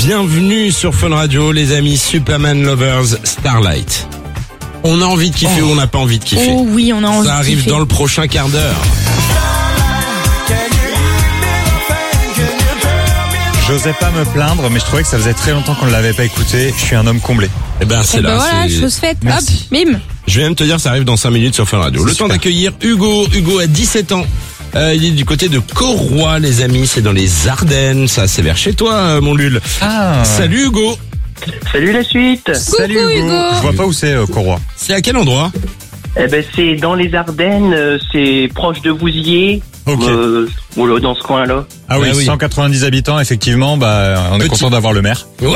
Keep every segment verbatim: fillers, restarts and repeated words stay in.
Bienvenue sur Fun Radio, les amis. Superman Lovers Starlight. On a envie de kiffer Oh. ou on n'a pas envie de kiffer? Oh oui, on a envie Ça de arrive kiffer. dans le prochain quart d'heure. J'osais pas me plaindre, mais je trouvais que ça faisait très longtemps qu'on ne l'avait pas écouté. Je suis un homme comblé. Eh ben, c'est Eh ben là. voilà, c'est- chose faite. Merci. Hop, bim. Je viens de te dire, ça arrive dans cinq minutes sur Fun Radio. Le C'est temps super. d'accueillir Hugo. Hugo a dix-sept ans. Euh, il est du côté de Corroy, les amis. C'est dans les Ardennes. Ça, c'est vers chez toi, euh, mon Lul. Ah. Salut, Hugo. Salut la suite. Salut Coucou, Hugo. Hugo. Je vois pas où c'est euh, Corroy. C'est à quel endroit? Eh ben c'est dans les Ardennes, euh, c'est proche de Vouziers, Ok. euh, voilà, dans ce coin-là. Ah oui, Ah oui. cent quatre-vingt-dix habitants, effectivement. Bah, on est Petit. content d'avoir le maire. Ouais.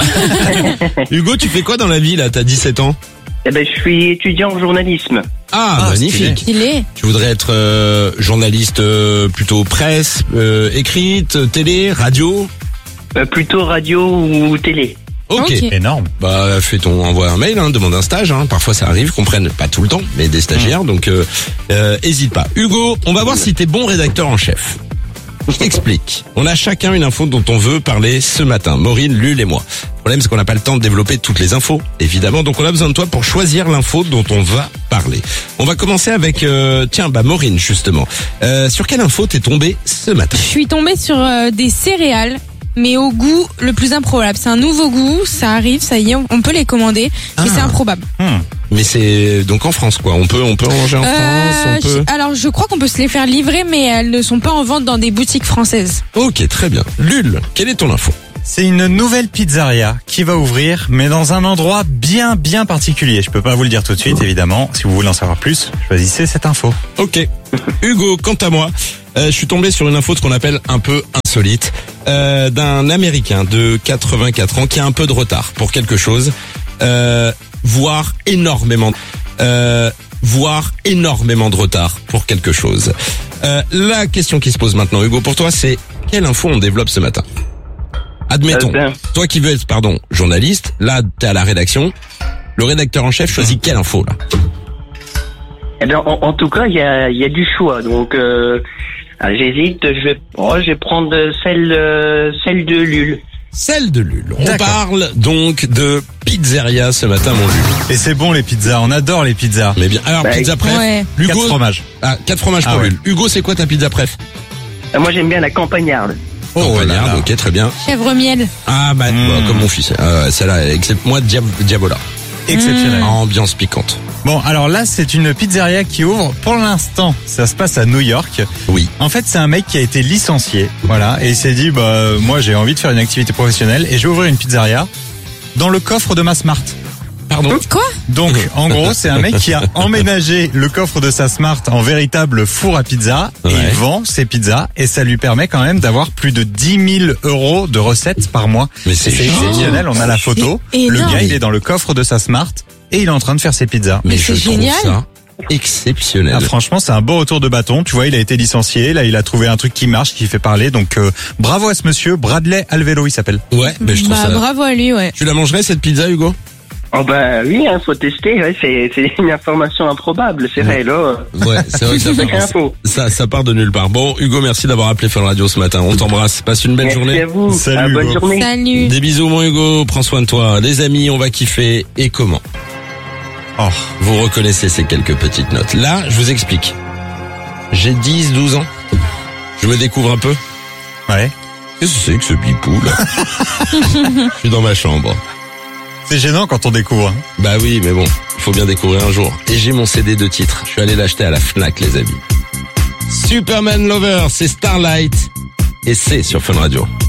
Hugo, tu fais quoi dans la vie, là? T'as dix-sept ans. Eh ben je suis étudiant en journalisme. Ah, Ah, magnifique. Il est. Tu voudrais être euh, journaliste euh, plutôt presse, euh, écrite, télé, radio? Euh, plutôt radio ou télé. Ok. Ok. Énorme. Bah, fais ton, envoie un mail, hein, demande un stage. Hein. Parfois, ça arrive qu'on prenne, pas tout le temps, mais des stagiaires. Donc, euh, euh, hésite pas. Hugo, on va voir si t'es bon rédacteur en chef. Je t'explique. On a chacun une info dont on veut parler ce matin. Maureen, Lul et moi. Le problème, c'est qu'on n'a pas le temps de développer toutes les infos, évidemment. Donc, on a besoin de toi pour choisir l'info dont on va parler. On va commencer avec, euh, tiens, bah, Maureen, justement. Euh, sur quelle info t'es tombée ce matin? Je suis tombée sur euh, des céréales, mais au goût le plus improbable. C'est un nouveau goût, ça arrive, ça y est, on peut les commander, mais Ah. c'est improbable. Hmm. Mais c'est donc en France, quoi. On peut, on peut en manger en France, Euh, on peut. je- alors, je crois qu'on peut se les faire livrer, mais elles ne sont pas en vente dans des boutiques françaises. Ok, très bien. Lul, quelle est ton info? C'est une nouvelle pizzeria qui va ouvrir, mais dans un endroit bien bien particulier. Je peux pas vous le dire tout de suite, évidemment. Si vous voulez en savoir plus, choisissez cette info. Ok. Hugo, quant à moi, euh, je suis tombé sur une info de ce qu'on appelle un peu insolite, euh, d'un Américain de quatre-vingt-quatre ans qui a un peu de retard pour quelque chose, euh, voire énormément, euh, voire énormément de retard pour quelque chose. Euh, la question qui se pose maintenant, Hugo, pour toi, c'est quelle info on développe ce matin? Admettons, Euh, ben. toi qui veux être, pardon, journaliste, là, t'es à la rédaction, le rédacteur en chef choisit quelle info, là? Eh ben en, en tout cas il y a, il y a du choix, donc euh, ah, j'hésite. Je vais, oh, je vais prendre celle, euh, celle de Lul. Celle de Lul. On D'accord. parle donc de pizzeria ce matin, mon Lul. Et c'est bon les pizzas, on adore les pizzas. Mais bien, alors Bah, pizza préf. Ouais. Hugo, Quatre fromages. Ah, quatre fromages pour Ah ouais. Lul. Hugo, c'est quoi ta pizza préf? Euh, moi j'aime bien la campagnarde. Campagnarde, là là. ok, très bien. Chèvre miel. Ah bah, Mm. bah, comme mon fils. Ah, celle-là, excepte moi, Diab- Diabola. Exceptionnel. Ambiance piquante. Bon, alors là, c'est une pizzeria qui ouvre. Pour l'instant, ça se passe à New York. Oui. En fait, c'est un mec qui a été licencié, voilà, et il s'est dit, bah, moi, j'ai envie de faire une activité professionnelle et je vais ouvrir une pizzeria dans le coffre de ma Smart. Pardon? Quoi? Donc, en gros, c'est un mec qui a emménagé le coffre de sa Smart en véritable four à pizza et Ouais. il vend ses pizzas et ça lui permet quand même d'avoir plus de dix mille euros de recettes par mois. Mais c'est C'est génial. exceptionnel, on a la photo. C'est Le énorme. gars, il est dans le coffre de sa Smart et il est en train de faire ses pizzas. Mais c'est je trouve génial. ça exceptionnel. Ah, franchement, c'est un beau retour de bâton. Tu vois, il a été licencié. Là, il a trouvé un truc qui marche, qui fait parler. Donc, euh, bravo à ce monsieur. Bradley Alvelo, il s'appelle. Ouais, mais je trouve Bah, ça. bravo à lui, ouais. Tu la mangerais cette pizza, Hugo? Oh bah oui, hein, faut tester. Ouais, c'est, c'est une information improbable, c'est vrai là. Ouais, c'est vrai que ça Sacrée part, info. ça, ça part de nulle part. Bon, Hugo, merci d'avoir appelé Fun Radio ce matin. On t'embrasse. Passe une belle Merci journée. à vous. Salut, Ah, bonne Hugo. journée. Salut. Des bisous, mon Hugo. Prends soin de toi. Les amis, on va kiffer. Et comment? Oh, Vous reconnaissez ces quelques petites notes. Là, je vous explique. J'ai dix, douze ans. Je me découvre un peu. ouais. Qu'est-ce que c'est que ce bipou, là? Je suis dans ma chambre. C'est gênant quand on découvre. hein. Bah oui, mais bon, il faut bien découvrir un jour. Et j'ai mon C D de titre. Je suis allé l'acheter à la Fnac, les amis. Superman Lover, c'est Starlight. Et c'est sur Fun Radio.